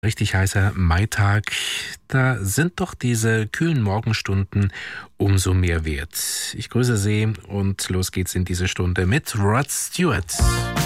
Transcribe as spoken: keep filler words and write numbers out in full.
Richtig heißer Maitag, da sind doch diese kühlen Morgenstunden umso mehr wert. Ich grüße Sie und los geht's in diese Stunde mit Rod Stewart.